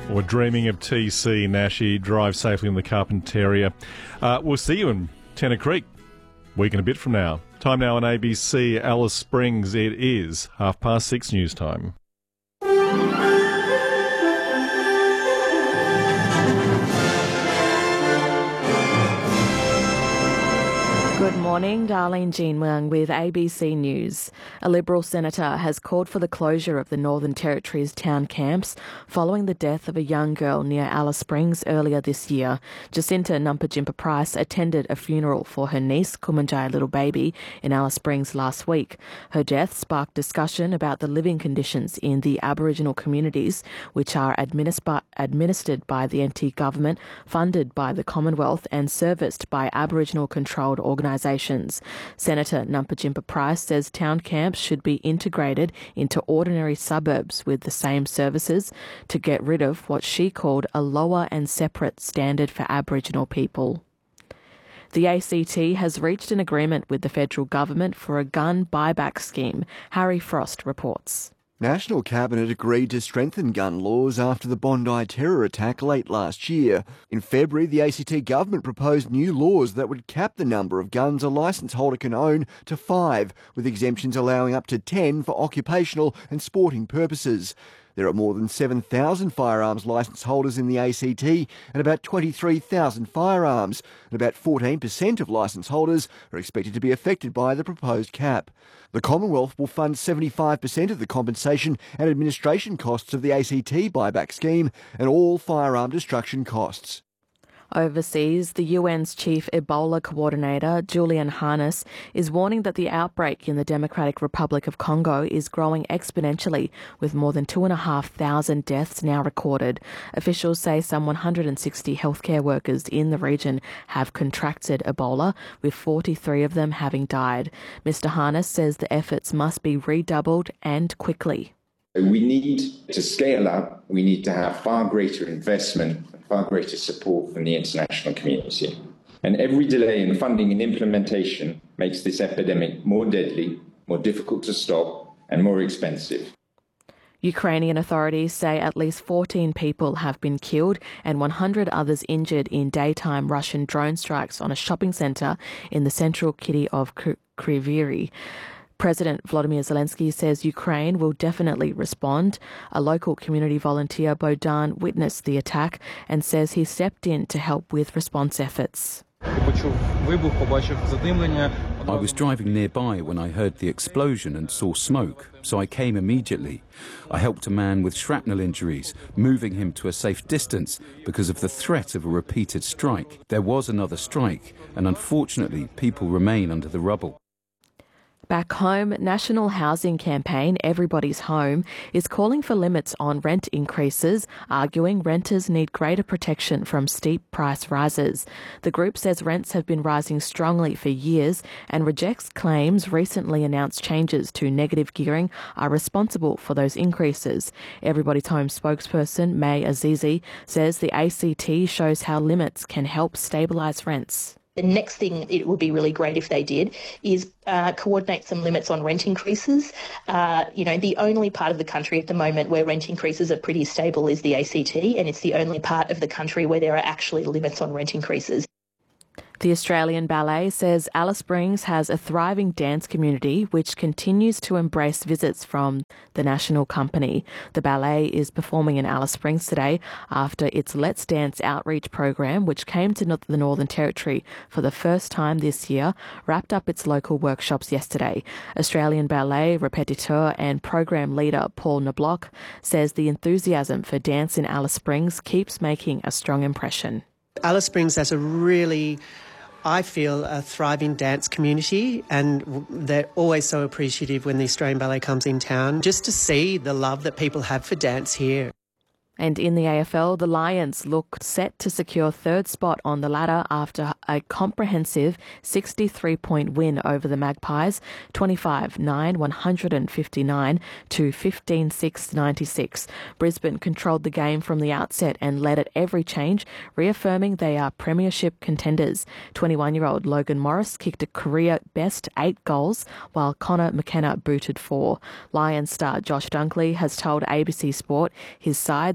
Or dreaming of TC Nashi, drive safely in the Carpentaria. We'll see you in Tennant Creek, week and a bit from now. Time now on ABC Alice Springs. It is 6:30 news time. Good morning, Darlene Jean Wang with ABC News. A Liberal senator has called for the closure of the Northern Territory's town camps following the death of a young girl near Alice Springs earlier this year. Jacinta Nampijinpa Price attended a funeral for her niece, Kumanjai Little Baby, in Alice Springs last week. Her death sparked discussion about the living conditions in the Aboriginal communities, which are administered by the NT government, funded by the Commonwealth and serviced by Aboriginal-controlled organisations. Senator Nampijinpa Price says town camps should be integrated into ordinary suburbs with the same services to get rid of what she called a lower and separate standard for Aboriginal people. The ACT has reached an agreement with the federal government for a gun buyback scheme. Harry Frost reports. National Cabinet agreed to strengthen gun laws after the Bondi terror attack late last year. In February, the ACT government proposed new laws that would cap the number of guns a licence holder can own to 5, with exemptions allowing up to 10 for occupational and sporting purposes. There are more than 7,000 firearms licence holders in the ACT and about 23,000 firearms, and about 14% of licence holders are expected to be affected by the proposed cap. The Commonwealth will fund 75% of the compensation and administration costs of the ACT buyback scheme and all firearm destruction costs. Overseas, the UN's chief Ebola coordinator, Julian Harness, is warning that the outbreak in the Democratic Republic of Congo is growing exponentially, with more than 2,500 deaths now recorded. Officials say some 160 healthcare workers in the region have contracted Ebola, with 43 of them having died. Mr. Harness says the efforts must be redoubled and quickly. We need to scale up. We need to have far greater investment, far greater support from the international community. And every delay in funding and implementation makes this epidemic more deadly, more difficult to stop, and more expensive. Ukrainian authorities say at least 14 people have been killed and 100 others injured in daytime Russian drone strikes on a shopping centre in the central city of Kryvyi. President Volodymyr Zelensky says Ukraine will definitely respond. A local community volunteer, Bohdan, witnessed the attack and says he stepped in to help with response efforts. I was driving nearby when I heard the explosion and saw smoke, so I came immediately. I helped a man with shrapnel injuries, moving him to a safe distance because of the threat of a repeated strike. There was another strike, and unfortunately people remain under the rubble. Back home, National Housing Campaign Everybody's Home is calling for limits on rent increases, arguing renters need greater protection from steep price rises. The group says rents have been rising strongly for years and rejects claims recently announced changes to negative gearing are responsible for those increases. Everybody's Home spokesperson May Azizi says the ACT shows how limits can help stabilise rents. The next thing it would be really great if they did is coordinate some limits on rent increases. The only part of the country at the moment where rent increases are pretty stable is the ACT, and it's the only part of the country where there are actually limits on rent increases. The Australian Ballet says Alice Springs has a thriving dance community which continues to embrace visits from the national company. The ballet is performing in Alice Springs today after its Let's Dance outreach program, which came to the Northern Territory for the first time this year, wrapped up its local workshops yesterday. Australian Ballet repetiteur and program leader Paul Knobloch says the enthusiasm for dance in Alice Springs keeps making a strong impression. Alice Springs has I feel, a thriving dance community, and they're always so appreciative when the Australian Ballet comes in town, just to see the love that people have for dance here. And in the AFL, the Lions look set to secure third spot on the ladder after a comprehensive 63-point win over the Magpies, 25-9, 159 to 15-6, 96. Brisbane controlled the game from the outset and led at every change, reaffirming they are premiership contenders. 21-year-old Logan Morris kicked a career-best 8 goals, while Connor McKenna booted 4. Lions star Josh Dunkley has told ABC Sport his side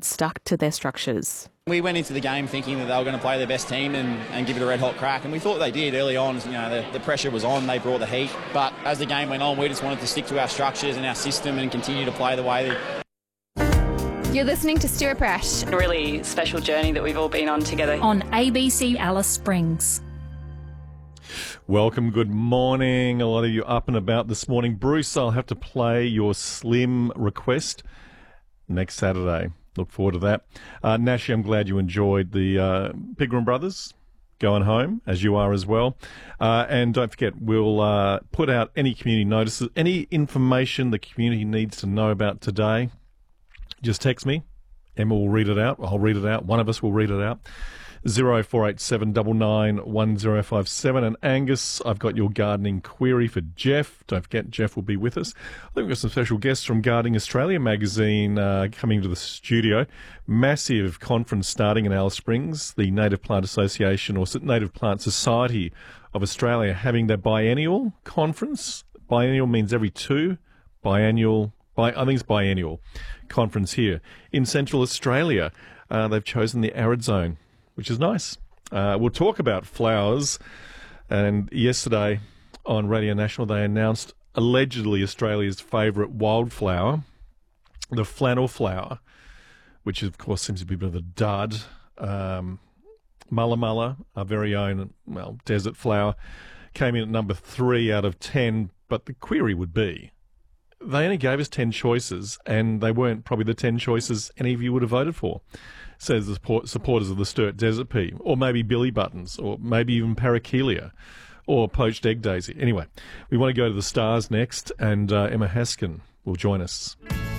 stuck to their structures. We went into the game thinking that they were going to play their best team and give it a red-hot crack, and we thought they did early on. You know, the pressure was on, they brought the heat. But as the game went on, we just wanted to stick to our structures and our system and continue to play the way that... You're listening to Stuart Brash. A really special journey that we've all been on together. On ABC Alice Springs. Welcome, good morning. A lot of you up and about this morning. Bruce, I'll have to play your Slim request next Saturday. Look forward to that. Nashi, I'm glad you enjoyed the Pigram Brothers going home, as you are as well. And don't forget, we'll put out any community notices, any information the community needs to know about today. Just text me. Emma will read it out. I'll read it out. One of us will read it out. 0487 991057. And Angus, I've got your gardening query for Jeff. Don't forget, Jeff will be with us. I think we've got some special guests from Gardening Australia magazine coming to the studio. Massive conference starting in Alice Springs. The Native Plant Association, or Native Plant Society of Australia, having their biennial conference. Biennial means every two. Biennial, I think it's biennial conference here in Central Australia. They've chosen the arid zone, which is nice. We'll talk about flowers. And yesterday on Radio National, they announced allegedly Australia's favourite wildflower, the flannel flower, which of course seems to be a bit of a dud. Mulla mulla, our very own, desert flower, came in at number 3 out of 10. But the query would be, they only gave us 10 choices, and they weren't probably the 10 choices any of you would have voted for, says the supporters of the Sturt Desert Pea, or maybe Billy Buttons, or maybe even Parakelia, or Poached Egg Daisy. Anyway, we want to go to the stars next, and Emma Haskin will join us.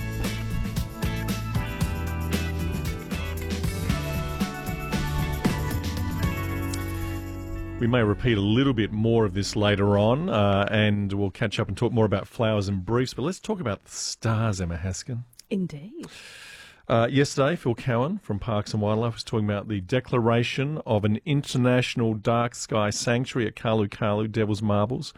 We may repeat a little bit more of this later on, and we'll catch up and talk more about flowers and briefs. But let's talk about the stars, Emma Haskin. Indeed. Yesterday, Phil Cowan from Parks and Wildlife was talking about the declaration of an international dark sky sanctuary at Kalu Kalu, Devil's Marbles.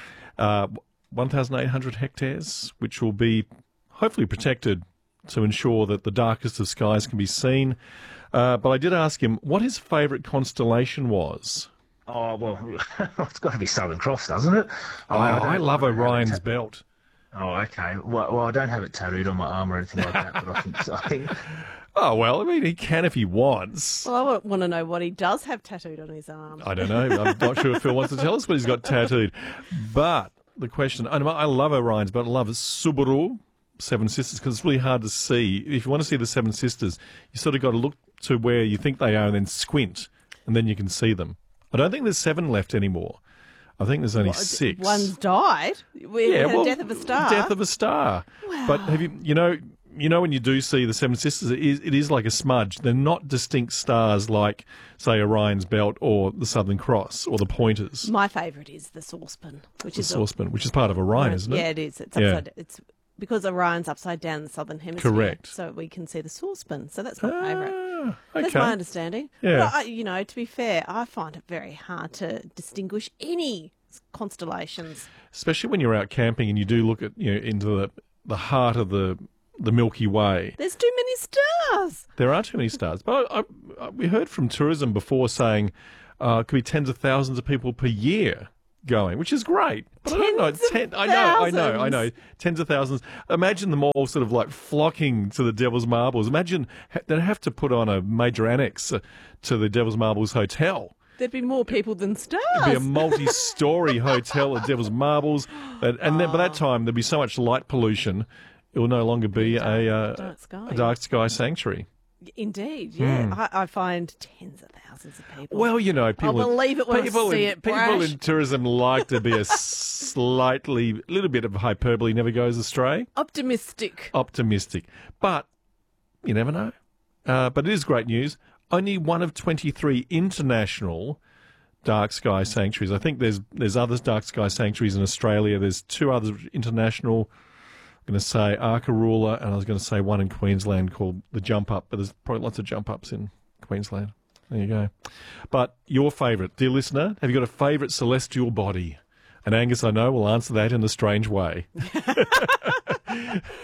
1,800 hectares, which will be hopefully protected to ensure that the darkest of skies can be seen. But I did ask him what his favourite constellation was. Oh, well, it's got to be Southern Cross, doesn't it? I love Orion's Belt. Oh, okay. Well, I don't have it tattooed on my arm or anything like that, but I think... Oh, well, I mean, he can if he wants. Well, I want to know what he does have tattooed on his arm. I don't know. I'm not sure if Phil wants to tell us what he's got tattooed. But the question, I love Orion's Belt. I love Subaru, Seven Sisters, because it's really hard to see. If you want to see the Seven Sisters, you sort of got to look to where you think they are and then squint, and then you can see them. I don't think there's 7 left anymore. I think there's only 6. One's died. Death of a Star. Death of a Star. Wow. But have you know when you do see the Seven Sisters, it is like a smudge. They're not distinct stars like, say, Orion's Belt or the Southern Cross or the Pointers. My favourite is the Saucepan, which is part of Orion, isn't it? Yeah, it is. It's upside. It's because Orion's upside down in the southern hemisphere. Correct. So we can see the Saucepan. So that's my favourite. Okay. That's my understanding. Yeah. But, to be fair, I find it very hard to distinguish any constellations. Especially when you're out camping and you do look at into the heart of the Milky Way. There's too many stars. There are too many stars. But we heard from tourism before saying it could be tens of thousands of people per year going, which is great. But I know. Tens of thousands. Imagine them all sort of like flocking to the Devil's Marbles. Imagine they'd have to put on a major annex to the Devil's Marbles Hotel. There'd be more people than stars. It'd be a multi-storey hotel at Devil's Marbles. And then by that time, there'd be so much light pollution, it will no longer be a dark sky sanctuary. Indeed, yeah. I find tens of thousands of people. Well, people... I'll believe it when I see it, People in tourism like to be a little bit of hyperbole never goes astray. Optimistic. But you never know. But it is great news. Only one of 23 international dark sky sanctuaries. I think there's other dark sky sanctuaries in Australia. There's 2 others international. I'm going to say Arkaroola, and I was going to say one in Queensland called the Jump Up, but there's probably lots of Jump Ups in Queensland. There you go. But your favourite, dear listener, have you got a favourite celestial body? And Angus, I know, will answer that in a strange way.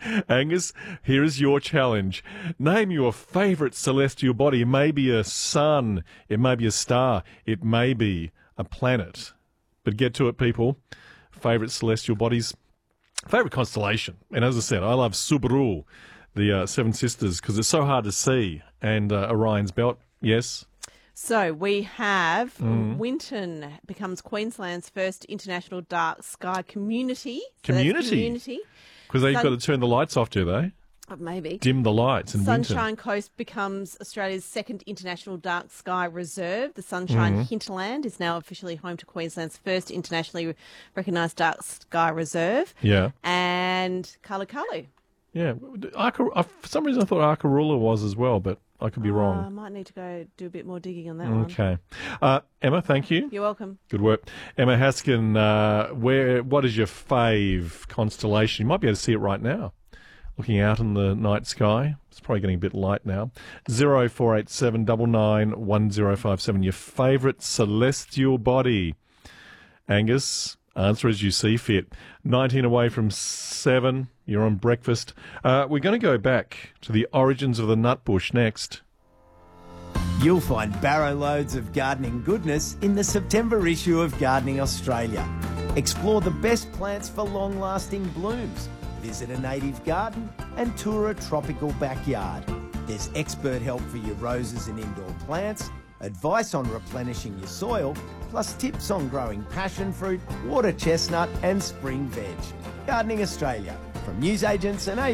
Angus, here is your challenge. Name your favourite celestial body. It may be a sun, it may be a star, it may be a planet. But get to it, people. Favourite celestial bodies, favourite constellation. And as I said, I love Subaru, the Seven Sisters, because it's so hard to see. And Orion's Belt, yes. So we have Winton becomes Queensland's first international dark sky community. Community? Because they've got to turn the lights off, do they? Maybe. Dim the lights in Winton. Sunshine Coast becomes Australia's second international dark sky reserve. The Sunshine Hinterland is now officially home to Queensland's first internationally recognised dark sky reserve. Yeah. And Kalu. Yeah. For some reason I thought Arkaroola was as well, but I could be wrong. I might need to go do a bit more digging on that one. Okay. Emma, thank you. You're welcome. Good work. Emma Haskin, what is your fave constellation? You might be able to see it right now. Looking out in the night sky. It's probably getting a bit light now. 0487 99 1057. Your favourite celestial body. Angus, answer as you see fit. 19 away from 7. You're on breakfast. We're going to go back to the origins of the nutbush next. You'll find barrow loads of gardening goodness in the September issue of Gardening Australia. Explore the best plants for long-lasting blooms. Visit a native garden and tour a tropical backyard. There's expert help for your roses and indoor plants, advice on replenishing your soil, plus tips on growing passion fruit, water chestnut and spring veg. Gardening Australia, from newsagents and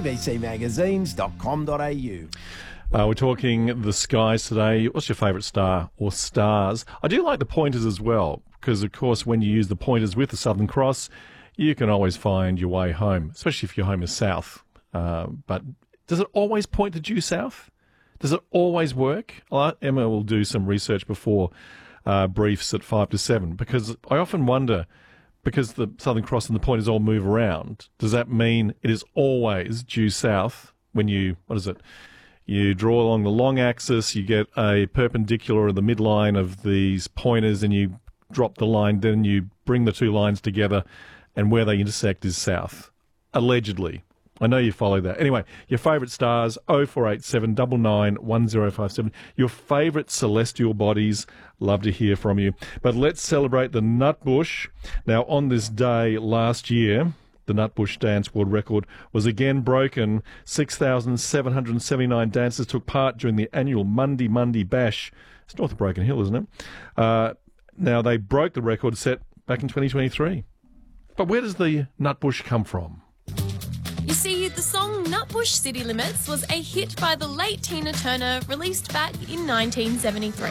abcmagazines.com.au. We're talking the skies today. What's your favourite star or stars? I do like the pointers as well, because, of course, when you use the pointers with the Southern Cross, you can always find your way home, especially if your home is south. But does it always point to due south? Does it always work? Emma will do some research before briefs at 5 to 7, because I often wonder, because the Southern Cross and the pointers all move around, does that mean it is always due south when you, you draw along the long axis, you get a perpendicular in the midline of these pointers and you drop the line, then you bring the two lines together, and where they intersect is south, allegedly. I know you follow that. Anyway, your favourite stars, 0487 99 1057. Your favourite celestial bodies, love to hear from you. But let's celebrate the Nutbush. Now, on this day last year, the Nutbush Dance World Record was again broken. 6,779 dancers took part during the annual Monday Bash. It's north of Broken Hill, isn't it? Now, they broke the record set back in 2023. But where does the Nutbush come from? You see, the song Nutbush City Limits was a hit by the late Tina Turner, released back in 1973.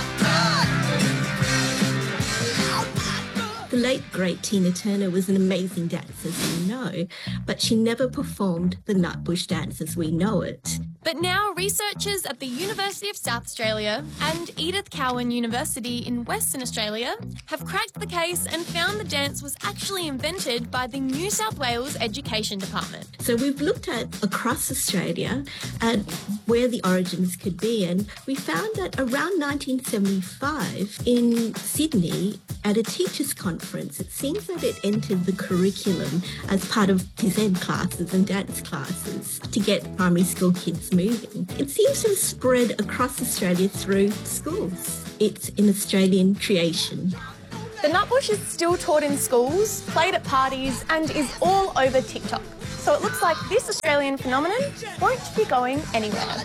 The late, great Tina Turner was an amazing dancer, as we know, but she never performed the Nutbush dance as we know it. But now researchers at the University of South Australia and Edith Cowan University in Western Australia have cracked the case and found the dance was actually invented by the New South Wales Education Department. So we've looked at across Australia at where the origins could be, and we found that around 1975 in Sydney at a teachers' conference, it seems that it entered the curriculum as part of phys ed classes and dance classes to get primary school kids moving. It seems to have spread across Australia through schools. It's an Australian creation. The Nutbush is still taught in schools, played at parties, and is all over TikTok. So it looks like this Australian phenomenon won't be going anywhere.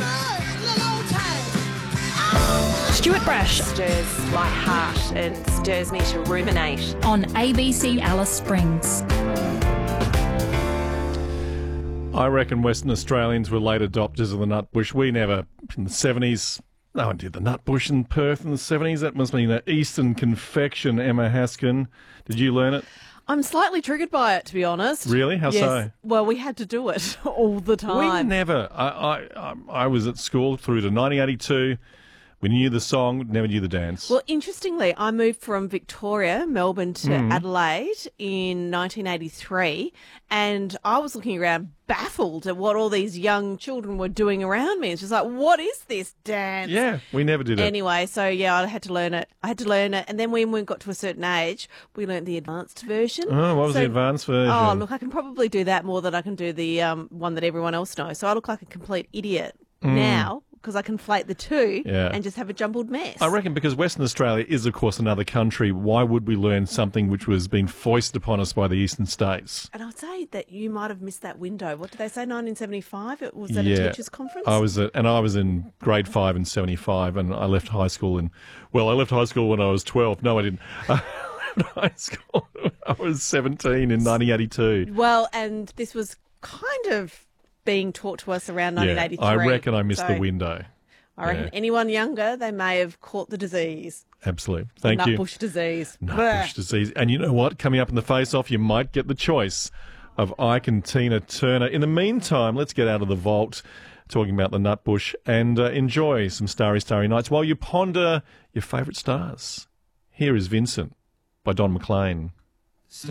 Stuart Brash stirs my heart and stirs me to ruminate. On ABC Alice Springs. I reckon Western Australians were late adopters of the Nutbush. We never, in the 70s, no one did the Nutbush in Perth in the 70s. That must mean an Eastern confection, Emma Haskin. Did you learn it? I'm slightly triggered by it, to be honest. Really? How so? Well, we had to do it all the time. We never. I was at school through to 1982. We knew the song, never knew the dance. Well, interestingly, I moved from Victoria, Melbourne, to Adelaide in 1983, and I was looking around baffled at what all these young children were doing around me. It's just like, what is this dance? Yeah, we never did it. Anyway, so yeah, I had to learn it. And then when we got to a certain age, we learned the advanced version. Oh, what was the advanced version? Oh, look, I can probably do that more than I can do the one that everyone else knows. So I look like a complete idiot now, because I conflate the two and just have a jumbled mess. I reckon because Western Australia is, of course, another country, why would we learn something which was being foisted upon us by the eastern states? And I'd say that you might have missed that window. What did they say, 1975? It was at a teachers' conference? I was in grade 5 in 75, and I left high school I left high school when I was 12. No, I didn't. I left high school when I was 17 in 1982. Well, and this was kind of being taught to us around 1983. I reckon I missed the window. I reckon anyone younger, they may have caught the disease. Absolutely. Thank you. Nutbush disease. Nutbush disease. And you know what? Coming up in the face-off, you might get the choice of Ike and Tina Turner. In the meantime, let's get out of the vault talking about the Nutbush and enjoy some Starry, Starry Nights while you ponder your favourite stars. Here is Vincent by Don McLean.